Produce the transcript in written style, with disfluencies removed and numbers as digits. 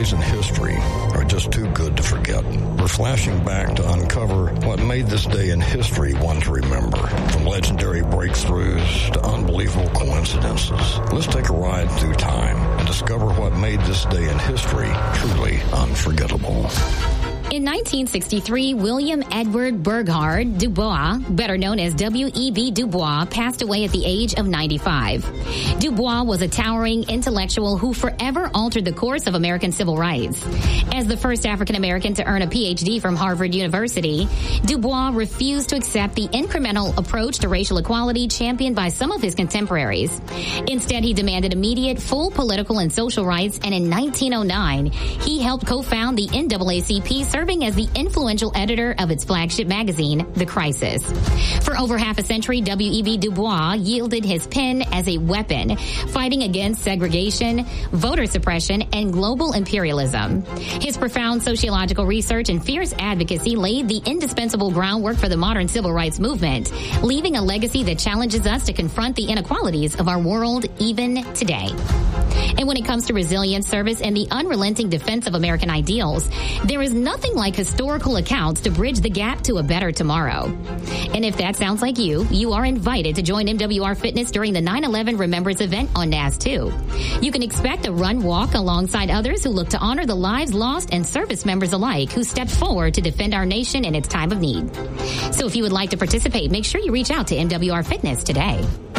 days in history are just too good to forget. We're flashing back to uncover what made this day in history one to remember. From legendary breakthroughs to unbelievable coincidences, let's take a ride through time and discover what made this day in history truly unforgettable. In 1963, William Edward Burghardt Du Bois, better known as W.E.B. Du Bois, passed away at the age of 95. Du Bois was a towering intellectual who forever altered the course of American civil rights. As the first African American to earn a Ph.D. from Harvard University, Du Bois refused to accept the incremental approach to racial equality championed by some of his contemporaries. Instead, he demanded immediate full political and social rights, and in 1909, he helped co-found the NAACP, serving as the influential editor of its flagship magazine, The Crisis. For over half a century, W.E.B. Du Bois yielded his pen as a weapon, fighting against segregation, voter suppression, and global imperialism. His profound sociological research and fierce advocacy laid the indispensable groundwork for the modern civil rights movement, leaving a legacy that challenges us to confront the inequalities of our world even today. And when it comes to resilience, service, and the unrelenting defense of American ideals, there is nothing like historical accounts to bridge the gap to a better tomorrow. And if that sounds like you are invited to join MWR Fitness during the 9/11 Remembrance event on NAS 2. You can expect a run-walk alongside others who look to honor the lives lost and service members alike who stepped forward to defend our nation in its time of need. So if you would like to participate, make sure you reach out to MWR Fitness today.